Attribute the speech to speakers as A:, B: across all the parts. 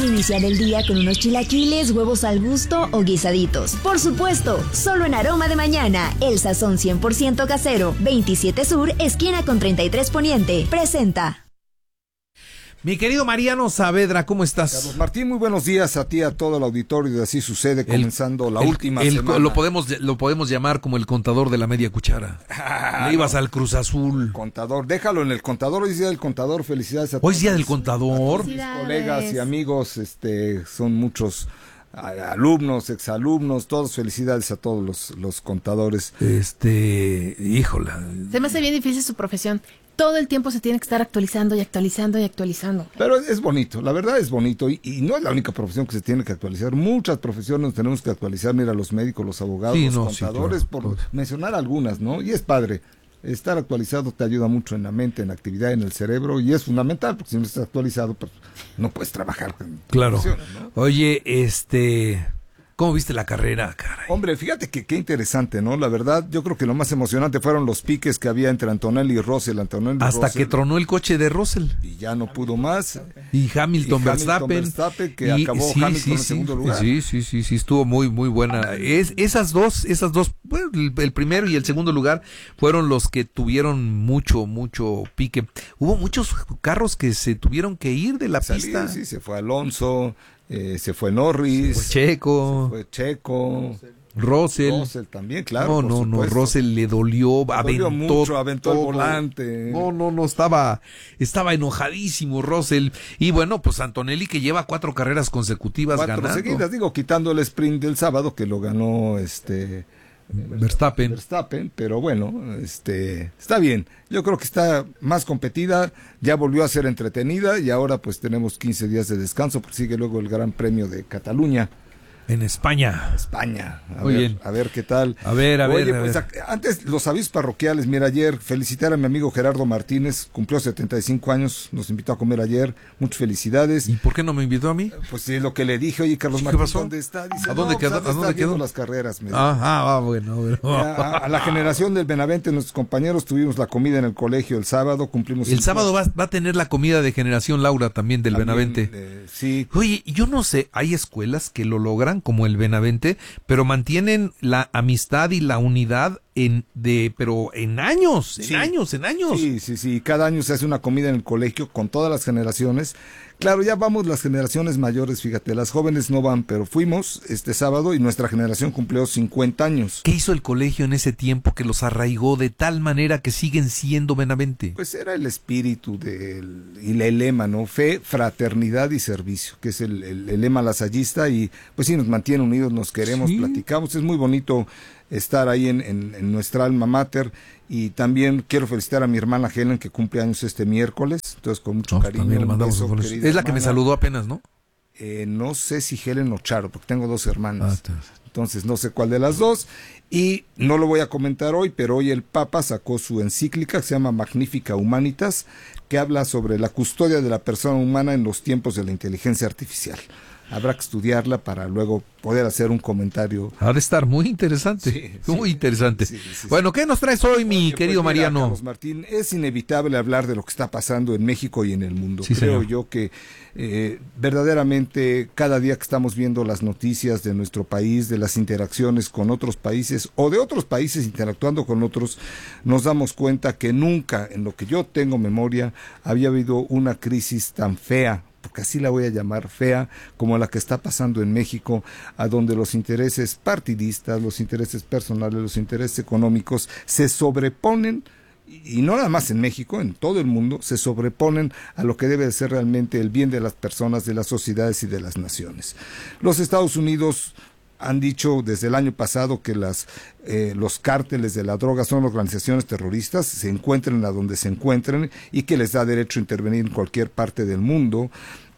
A: iniciar el día con unos chilaquiles, huevos al gusto o guisaditos. Por supuesto, solo en Aroma de Mañana, el sazón 100% casero. 27 Sur, esquina con 33 Poniente. Presenta.
B: Mi querido Mariano Saavedra, ¿cómo estás?
C: Carlos Martín, muy buenos días a ti, a todo el auditorio de Así Sucede, comenzando la última semana.
B: Lo podemos llamar como el contador de la media cuchara. Le ibas al Cruz Azul.
C: Contador, déjalo en el contador, hoy es día del contador, felicidades a todos.
B: Hoy es día del contador.
C: A mis colegas y amigos, son muchos alumnos, exalumnos, todos, felicidades a todos los contadores.
B: Híjola.
D: Se me hace bien difícil su profesión. Todo el tiempo se tiene que estar actualizando y actualizando y actualizando.
C: Pero es bonito, la verdad es bonito y no es la única profesión que se tiene que actualizar. Muchas profesiones nos tenemos que actualizar, mira, los médicos, los abogados, los contadores, por mencionar algunas, ¿no? Y es padre. Estar actualizado te ayuda mucho en la mente, en la actividad, en el cerebro y es fundamental, porque si no estás actualizado, pues no puedes trabajar.
B: Claro.
C: ¿No?
B: Oye, ¿cómo viste la carrera, caray?
C: Hombre, fíjate que qué interesante, ¿no? La verdad, yo creo que lo más emocionante fueron los piques que había entre Antonelli y Russell.
B: Hasta que tronó el coche de Russell.
C: Y ya no pudo más.
B: Y Hamilton Verstappen.
C: Que acabó Hamilton en segundo lugar.
B: Sí, estuvo muy, muy buena. Esas dos, bueno, el primero y el segundo lugar fueron los que tuvieron mucho pique. Hubo muchos carros que se tuvieron que ir de la pista.
C: Sí, se fue Alonso. Se fue Norris,
B: se fue
C: Checo,
B: Russell
C: también, claro.
B: No, Russell le dolió,
C: aventó el volante.
B: No, estaba enojadísimo Russell. Y bueno, pues Antonelli, que lleva 4 carreras consecutivas ganando.
C: 4 seguidas, quitando el sprint del sábado que lo ganó Verstappen, pero bueno, está bien. Yo creo que está más competida, ya volvió a ser entretenida y ahora pues tenemos 15 días de descanso porque sigue luego el Gran Premio de Cataluña.
B: En España.
C: A ver qué tal.
B: A ver.
C: Antes, los avisos parroquiales. Mira, ayer felicitar a mi amigo Gerardo Martínez, cumplió 75 años, nos invitó a comer ayer, muchas felicidades.
B: ¿Y por qué no me invitó a mí?
C: Pues es lo que le dije, oye, Carlos
B: Martínez,
C: ¿dónde está? Dice,
B: ¿A dónde quedó?
C: ¿A dónde quedó? Las carreras.
B: Bueno.
C: A la generación del Benavente, nuestros compañeros, tuvimos la comida en el colegio el sábado, cumplimos.
B: El sábado va a tener la comida de generación Laura también del Benavente.
C: Sí.
B: Oye, yo no sé, hay escuelas que lo logran, como el Benavente, pero mantienen la amistad y la unidad pero en años.
C: Sí, cada año se hace una comida en el colegio con todas las generaciones. Claro, ya vamos las generaciones mayores, fíjate, las jóvenes no van, pero fuimos este sábado y nuestra generación cumplió 50 años.
B: ¿Qué hizo el colegio en ese tiempo que los arraigó de tal manera que siguen siendo Benavente?
C: Pues era el espíritu y el lema, ¿no? Fe, fraternidad y servicio, que es el lema lasallista y pues sí, nos mantiene unidos, nos queremos, platicamos, es muy bonito estar ahí en nuestra alma mater. Y también quiero felicitar a mi hermana Helen, que cumple años este miércoles, entonces con mucho cariño.
B: También le mandamos un beso, es la que me saludó apenas, ¿no?
C: No sé si Helen o Charo, porque tengo 2 hermanas. Entonces no sé cuál de las dos. Y no lo voy a comentar hoy, pero hoy el Papa sacó su encíclica que se llama Magnifica Humanitas, que habla sobre la custodia de la persona humana en los tiempos de la inteligencia artificial. Habrá que estudiarla para luego poder hacer un comentario.
B: Ha de estar muy interesante, muy interesante. Bueno, ¿qué nos traes hoy, mi querido Mariano?
C: Carlos Martín, es inevitable hablar de lo que está pasando en México y en el mundo. Creo yo que verdaderamente cada día que estamos viendo las noticias de nuestro país, de las interacciones con otros países o de otros países interactuando con otros, nos damos cuenta que nunca, en lo que yo tengo memoria, había habido una crisis tan fea, porque así la voy a llamar, fea, como la que está pasando en México, a donde los intereses partidistas, los intereses personales, los intereses económicos se sobreponen, y no nada más en México, en todo el mundo, se sobreponen a lo que debe de ser realmente el bien de las personas, de las sociedades y de las naciones. Los Estados Unidos han dicho desde el año pasado que los cárteles de la droga son organizaciones terroristas, se encuentren a donde se encuentren y que les da derecho a intervenir en cualquier parte del mundo.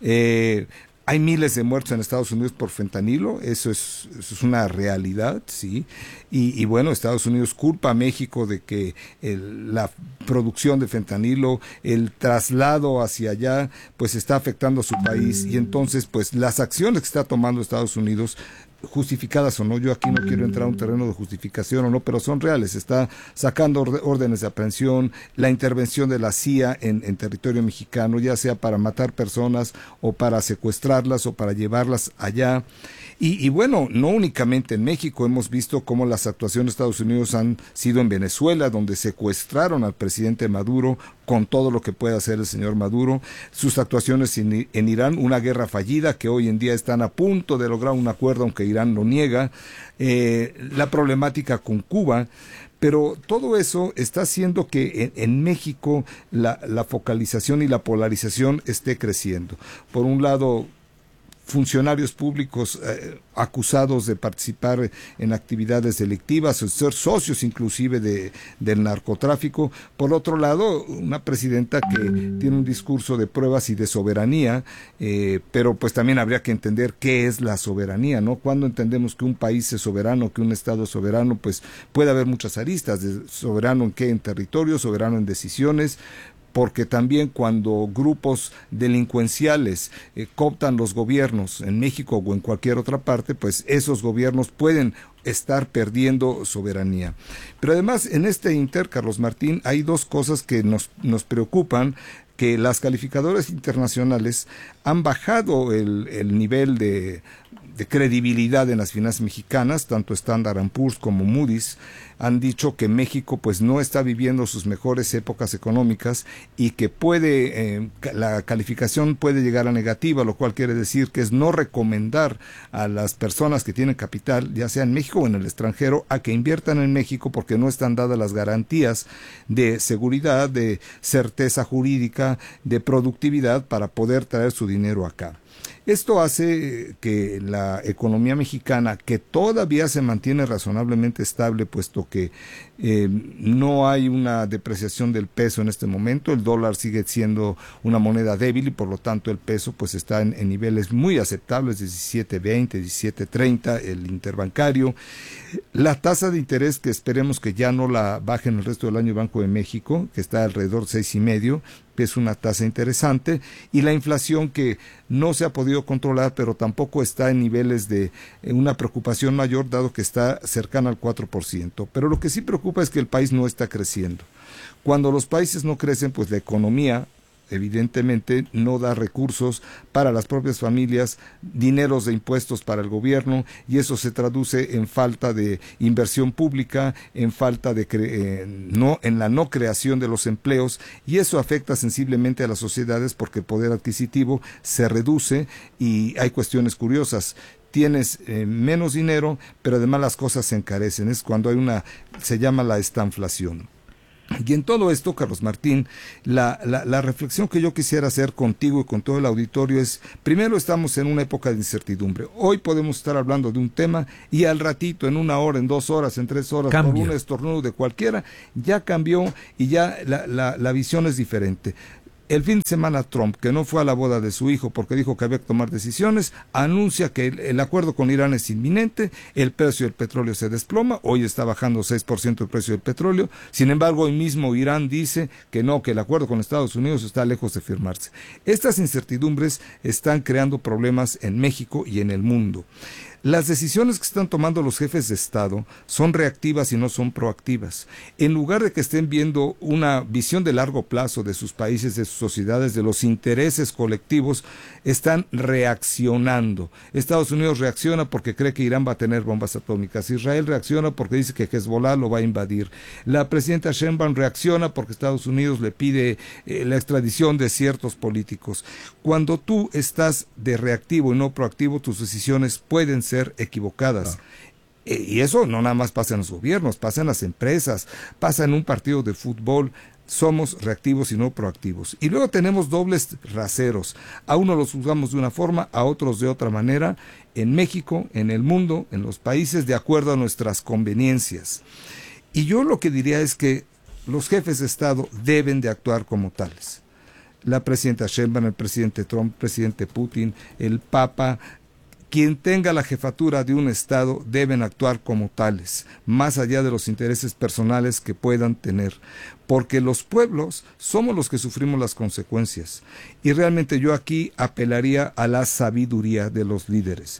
C: Hay miles de muertos en Estados Unidos por fentanilo, eso es una realidad, sí. Y bueno, Estados Unidos culpa a México de que la producción de fentanilo, el traslado hacia allá, pues está afectando a su país y entonces pues las acciones que está tomando Estados Unidos justificadas o no, yo aquí no quiero entrar a un terreno de justificación o no, pero son reales. Está sacando órdenes de aprehensión, la intervención de la CIA en territorio mexicano, ya sea para matar personas o para secuestrarlas o para llevarlas allá. Y bueno, no únicamente en México, hemos visto cómo las actuaciones de Estados Unidos han sido en Venezuela, donde secuestraron al presidente Maduro con todo lo que puede hacer el señor Maduro, sus actuaciones en Irán, una guerra fallida que hoy en día están a punto de lograr un acuerdo, aunque Irán lo niega, la problemática con Cuba. Pero todo eso está haciendo que en México la focalización y la polarización esté creciendo. Por un lado, funcionarios públicos acusados de participar en actividades delictivas o ser socios inclusive del narcotráfico. Por otro lado, una presidenta que tiene un discurso de pruebas y de soberanía, pero pues también habría que entender qué es la soberanía, ¿no? Cuando entendemos que un país es soberano, que un estado es soberano, pues puede haber muchas aristas, de soberano en qué, en territorio, soberano en decisiones, porque también cuando grupos delincuenciales cooptan los gobiernos en México o en cualquier otra parte, pues esos gobiernos pueden estar perdiendo soberanía. Pero además, en este Carlos Martín, hay dos cosas que nos preocupan, que las calificadoras internacionales han bajado el nivel de credibilidad en las finanzas mexicanas, tanto Standard & Poor's como Moody's han dicho que México pues no está viviendo sus mejores épocas económicas y que la calificación puede llegar a negativa, lo cual quiere decir que es no recomendar a las personas que tienen capital, ya sea en México o en el extranjero, a que inviertan en México porque no están dadas las garantías de seguridad, de certeza jurídica, de productividad para poder traer su dinero acá. Esto hace que la economía mexicana, que todavía se mantiene razonablemente estable, puesto que no hay una depreciación del peso en este momento, el dólar sigue siendo una moneda débil y por lo tanto el peso pues está en niveles muy aceptables, 17.20, 17.30 el interbancario. La tasa de interés, que esperemos que ya no la baje en el resto del año el Banco de México, que está alrededor de 6.5, que es una tasa interesante, y la inflación, que no se ha podido controlar, pero tampoco está en niveles de una preocupación mayor, dado que está cercana al 4%. Pero lo que sí preocupa es que el país no está creciendo. Cuando los países no crecen, pues la economía evidentemente no da recursos para las propias familias, dineros de impuestos para el gobierno, y eso se traduce en falta de inversión pública, en falta de en la no creación de los empleos, y eso afecta sensiblemente a las sociedades porque el poder adquisitivo se reduce y hay cuestiones curiosas. Tienes menos dinero, pero además las cosas se encarecen. Es cuando hay se llama la estanflación. Y en todo esto, Carlos Martín, la reflexión que yo quisiera hacer contigo y con todo el auditorio es, primero, estamos en una época de incertidumbre. Hoy podemos estar hablando de un tema y al ratito, en 1 hora, en 2 horas, en 3 horas,
B: cambia.
C: Por un estornudo de cualquiera, ya cambió y ya la visión es diferente. El fin de semana Trump, que no fue a la boda de su hijo porque dijo que había que tomar decisiones, anuncia que el acuerdo con Irán es inminente, el precio del petróleo se desploma, hoy está bajando 6% el precio del petróleo, sin embargo hoy mismo Irán dice que no, que el acuerdo con Estados Unidos está lejos de firmarse. Estas incertidumbres están creando problemas en México y en el mundo. Las decisiones que están tomando los jefes de Estado son reactivas y no son proactivas. En lugar de que estén viendo una visión de largo plazo de sus países, de sus sociedades, de los intereses colectivos, están reaccionando. Estados Unidos reacciona porque cree que Irán va a tener bombas atómicas. Israel reacciona porque dice que Hezbollah lo va a invadir. La presidenta Sheinbaum reacciona porque Estados Unidos le pide la extradición de ciertos políticos. Cuando tú estás de reactivo y no proactivo, tus decisiones pueden ser equivocadas. Y eso no nada más pasa en los gobiernos, pasa en las empresas, pasa en un partido de fútbol. Somos reactivos y no proactivos. Y luego tenemos dobles raseros. A uno los juzgamos de una forma, a otros de otra manera, en México, en el mundo, en los países, de acuerdo a nuestras conveniencias. Y yo lo que diría es que los jefes de Estado deben de actuar como tales. La presidenta Sheinbaum, el presidente Trump, el presidente Putin, el Papa, quien tenga la jefatura de un Estado, deben actuar como tales, más allá de los intereses personales que puedan tener, porque los pueblos somos los que sufrimos las consecuencias. Y realmente yo aquí apelaría a la sabiduría de los líderes.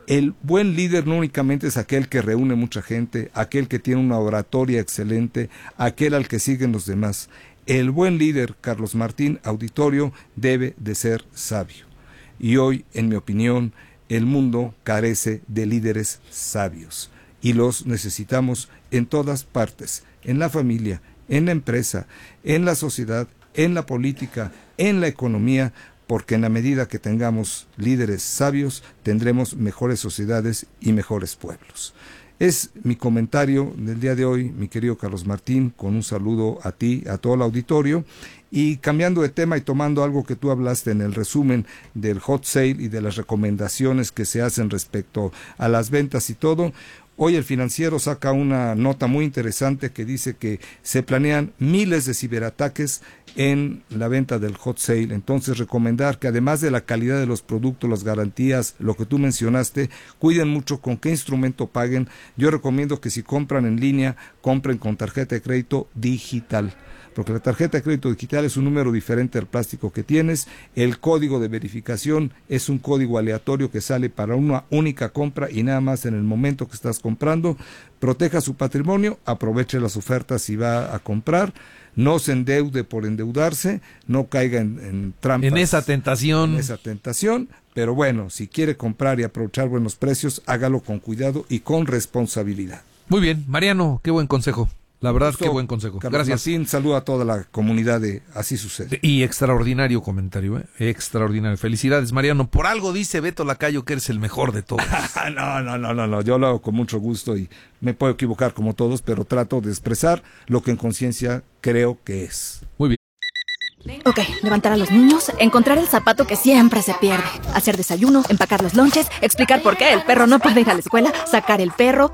C: El buen líder no únicamente es aquel que reúne mucha gente, aquel que tiene una oratoria excelente, aquel al que siguen los demás. El buen líder, Carlos Martín, auditorio, debe de ser sabio. Y hoy, en mi opinión, el mundo carece de líderes sabios. Y los necesitamos en todas partes, en la familia, en la empresa, en la sociedad, en la política, en la economía, porque en la medida que tengamos líderes sabios, tendremos mejores sociedades y mejores pueblos. Es mi comentario del día de hoy, mi querido Carlos Martín, con un saludo a ti, a todo el auditorio, y cambiando de tema y tomando algo que tú hablaste en el resumen del hot sale y de las recomendaciones que se hacen respecto a las ventas y todo. Hoy el Financiero saca una nota muy interesante que dice que se planean miles de ciberataques en la venta del hot sale. Entonces, recomendar que además de la calidad de los productos, las garantías, lo que tú mencionaste, cuiden mucho con qué instrumento paguen. Yo recomiendo que si compran en línea, compren con tarjeta de crédito digital, porque la tarjeta de crédito digital es un número diferente al plástico que tienes. El código de verificación es un código aleatorio que sale para una única compra y nada más en el momento que estás comprando. Proteja su patrimonio, aproveche las ofertas si va a comprar, no se endeude por endeudarse, no caiga en trampas.
B: En esa tentación.
C: Pero bueno, si quiere comprar y aprovechar buenos precios, hágalo con cuidado y con responsabilidad.
B: Muy bien, Mariano, qué buen consejo. La verdad, qué buen consejo.
C: Carlos
B: Gracias.
C: Martín, saludo a toda la comunidad de Así Sucede.
B: Y extraordinario comentario, extraordinario. Felicidades, Mariano. Por algo dice Beto Lacayo que eres el mejor de todos.
C: No. Yo lo hago con mucho gusto y me puedo equivocar como todos, pero trato de expresar lo que en conciencia creo que es.
B: Muy bien.
D: Ok, levantar a los niños, encontrar el zapato que siempre se pierde, hacer desayuno, empacar los lonches, explicar por qué el perro no puede ir a la escuela, sacar el perro,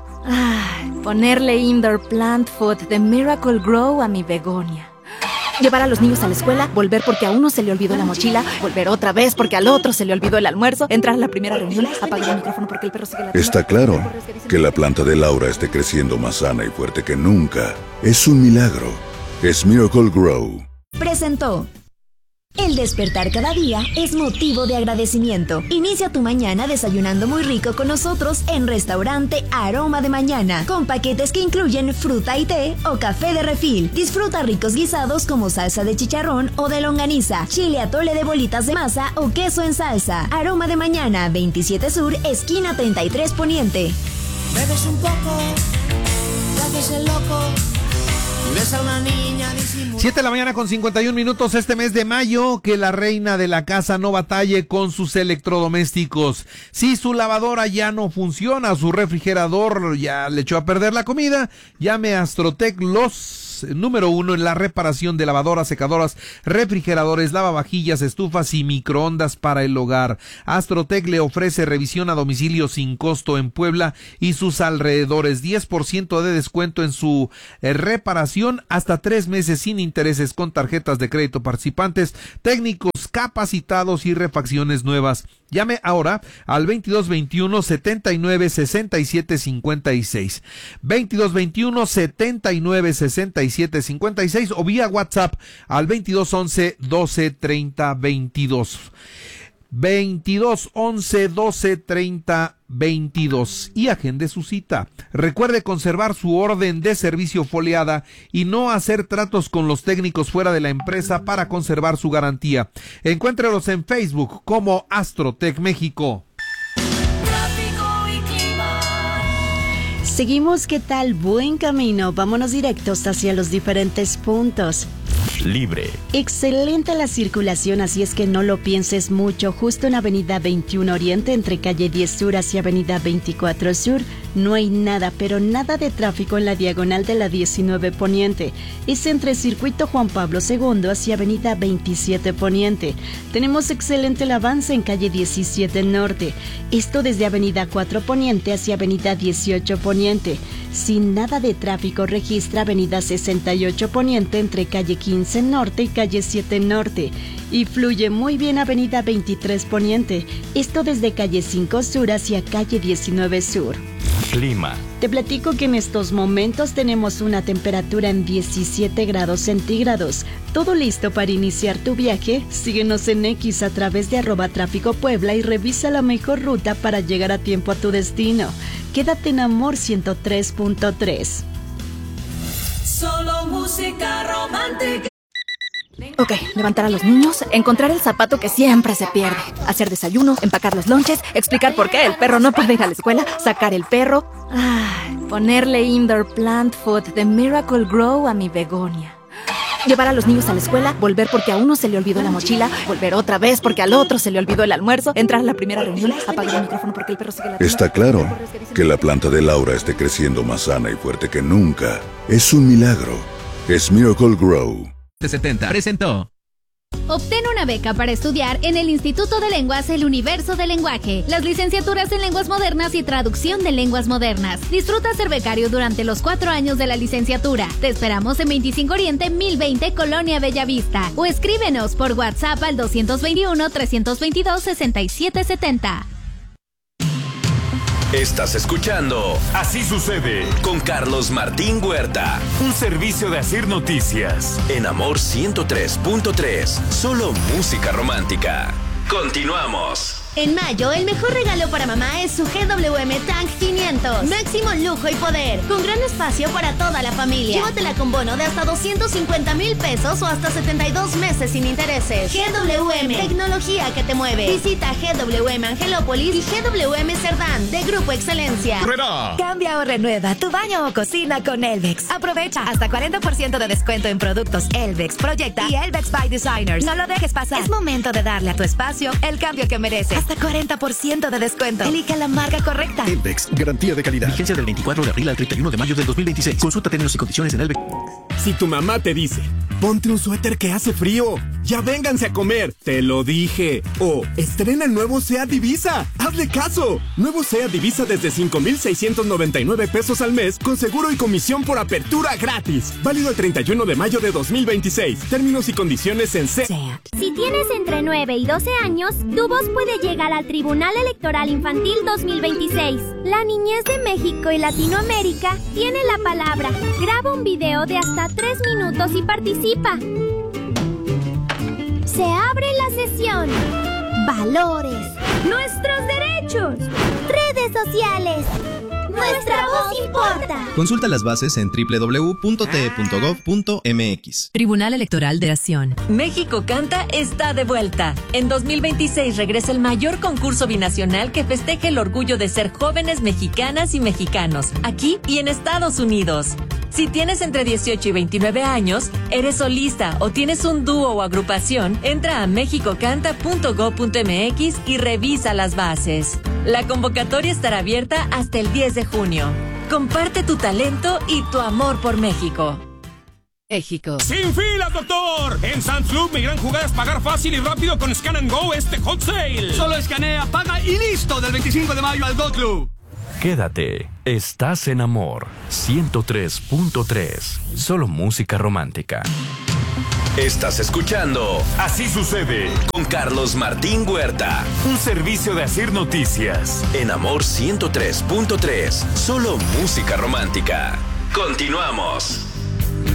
D: ponerle indoor plant food de Miracle Grow a mi begonia. Llevar a los niños a la escuela, volver porque a uno se le olvidó la mochila, volver otra vez porque al otro se le olvidó el almuerzo, entrar a la primera reunión, apagar el micrófono porque el perro sigue ladrando.
E: Está claro que la planta de Laura esté creciendo más sana y fuerte que nunca. Es un milagro. Es Miracle Grow.
A: Presentó. El despertar cada día es motivo de agradecimiento. Inicia tu mañana desayunando muy rico con nosotros en Restaurante Aroma de Mañana, con paquetes que incluyen fruta y té o café de refil. Disfruta ricos guisados como salsa de chicharrón o de longaniza, chile atole de bolitas de masa o queso en salsa. Aroma de Mañana, 27 Sur, esquina 33 Poniente.
F: Bebes un poco, te haces el loco.
B: 7 de la mañana con 51 minutos este mes de mayo. Que la reina de la casa no batalle con sus electrodomésticos. Si su lavadora ya no funciona, su refrigerador ya le echó a perder la comida, llame a Astrotec, los número 1 en la reparación de lavadoras, secadoras, refrigeradores, lavavajillas, estufas y microondas para el hogar. Astrotec le ofrece revisión a domicilio sin costo en Puebla y sus alrededores, 10% de descuento en su reparación, hasta 3 meses sin intereses con tarjetas de crédito participantes, técnicos capacitados y refacciones nuevas. Llame ahora al 2221 79 67 56, 2221 79 67 56 o vía WhatsApp al 2211 12 30 22. 2211 12 30 22 y agende su cita. Recuerde conservar su orden de servicio foliada y no hacer tratos con los técnicos fuera de la empresa para conservar su garantía. Encuéntrelos en Facebook como Astrotec México.
G: Seguimos, ¿qué tal? Buen camino. Vámonos directos hacia los diferentes puntos.
H: Libre.
G: Excelente la circulación, así es que no lo pienses mucho. Justo en Avenida 21 Oriente, entre calle 10 Sur hacia Avenida 24 Sur, no hay nada, pero nada de tráfico en la diagonal de la 19 Poniente. Es entre Circuito Juan Pablo II hacia Avenida 27 Poniente. Tenemos excelente el avance en calle 17 Norte. Esto desde Avenida 4 Poniente hacia Avenida 18 Poniente. Sin nada de tráfico registra Avenida 68 Poniente entre calle 15 Norte y calle 7 Norte. Y fluye muy bien Avenida 23 Poniente. Esto desde calle 5 Sur hacia calle 19 Sur.
H: Clima.
G: Te platico que en estos momentos tenemos una temperatura en 17 grados centígrados. ¿Todo listo para iniciar tu viaje? Síguenos en X a través de @tráficopuebla y revisa la mejor ruta para llegar a tiempo a tu destino. Quédate en Amor 103.3.
F: Solo música romántica.
D: Ok, levantar a los niños, encontrar el zapato que siempre se pierde, hacer desayuno, empacar los lonches, explicar por qué el perro no puede ir a la escuela, sacar el perro, ponerle indoor plant food de Miracle Grow a mi begonia. Llevar a los niños a la escuela, volver porque a uno se le olvidó la mochila, volver otra vez porque al otro se le olvidó el almuerzo, entrar a la primera reunión, apagar el micrófono porque el perro sigue la...
E: Está claro que la planta de Laura esté creciendo más sana y fuerte que nunca. Es un milagro. Es Miracle Grow.
H: 70 presentó.
I: Obtén una beca para estudiar en el Instituto de Lenguas El Universo del Lenguaje, las licenciaturas en Lenguas Modernas y Traducción de Lenguas Modernas. Disfruta ser becario durante los 4 años de la licenciatura. Te esperamos en 25 Oriente 1020 Colonia Bellavista o escríbenos por WhatsApp al 221-322-6770.
J: Estás escuchando Así Sucede con Carlos Martín Huerta. Un servicio de Asir Noticias. En Amor 103.3. Solo música romántica. Continuamos.
A: En mayo, el mejor regalo para mamá es su GWM Tank 500. Máximo lujo y poder, con gran espacio para toda la familia. Llévatela con bono de hasta 250,000 pesos o hasta 72 meses sin intereses. GWM, tecnología que te mueve. Visita GWM Angelópolis y GWM Cerdán, de Grupo Excelencia.
K: Cambia o renueva tu baño o cocina con Elvex. Aprovecha hasta 40% de descuento en productos Elvex, Proyecta y Elvex by Designers. No lo dejes pasar. Es momento de darle a tu espacio el cambio que mereces. Hasta 40% de descuento. Elija la marca correcta.
L: Elvex, garantía de calidad.
M: Vigencia del 24 de abril al 31 de mayo del 2026. Consulta términos y condiciones en Elvex.
L: Si tu mamá te dice, ponte un suéter que hace frío, ya vénganse a comer, te lo dije. O estrena el nuevo SEAT Divisa, hazle caso. Nuevo SEAT Divisa desde 5,699 pesos al mes, con seguro y comisión por apertura gratis. Válido el 31 de mayo de 2026. Términos y condiciones en SEAT.
N: Si tienes entre 9 y 12 años, tu voz puede llegar al Tribunal Electoral Infantil 2026. La niñez de México y Latinoamérica tiene la palabra. Graba un video de hasta 3 minutos y participa. Se abre la sesión. Valores. Nuestros derechos. Redes sociales. Nuestra voz importa.
O: Consulta las bases en www.te.gov.mx.
K: Tribunal Electoral de Nación.
P: México Canta está de vuelta. En 2026 regresa el mayor concurso binacional que festeja el orgullo de ser jóvenes mexicanas y mexicanos, aquí y en Estados Unidos. Si tienes entre 18 y 29 años, eres solista o tienes un dúo o agrupación, entra a mexicocanta.gov.mx y revisa las bases. La convocatoria estará abierta hasta el 10 de junio. Comparte tu talento y tu amor por México.
K: México.
Q: ¡Sin filas, doctor! En Sam's Club, mi gran jugada es pagar fácil y rápido con Scan and Go este Hot Sale.
R: Solo escanea, paga y listo del 25 de mayo al Go Club.
J: Quédate. Estás en Amor 103.3. Solo música romántica. Estás escuchando Así Sucede con Carlos Martín Huerta. Un servicio de Asir Noticias. En Amor 103.3. Solo música romántica. Continuamos.